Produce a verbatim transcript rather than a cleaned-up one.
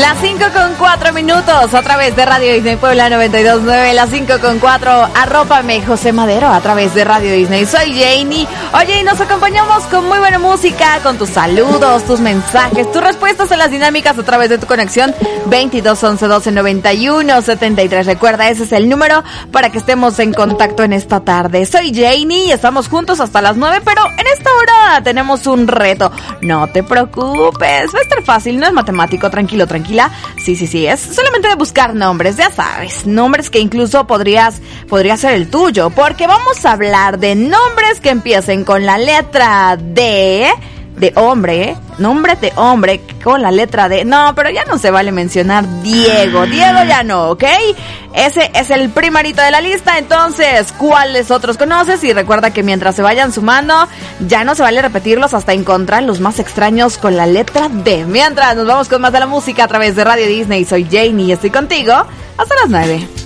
Las cinco con cuatro minutos a través de Radio Disney Puebla noventa y dos punto nueve. Las cinco con cuatro, arrópame José Madero a través de Radio Disney. Soy Janie. Oye, y nos acompañamos con muy buena música, con tus saludos, tus mensajes, tus respuestas a las dinámicas a través de tu conexión veintidós once doce noventa y uno setenta y tres. Recuerda, ese es el número para que estemos en contacto en esta tarde. Soy Janie y estamos juntos hasta las nueve, pero en esta hora tenemos un reto. No te preocupes, va a estar fácil, no es matemático, tranquilo, tranquila. Sí, sí, sí, es solamente de buscar nombres, ya sabes, nombres que incluso podrías, podría ser el tuyo, porque vamos a hablar de nombres que empiecen con la letra D, de hombre, nombre de hombre con la letra D. No, pero ya no se vale mencionar Diego, Diego ya no, ¿ok? Ese es el primerito de la lista. Entonces, ¿cuáles otros conoces? Y recuerda que mientras se vayan sumando, ya no se vale repetirlos hasta encontrar los más extraños con la letra D. Mientras, nos vamos con más de la música a través de Radio Disney. Soy Janie y estoy contigo hasta las nueve.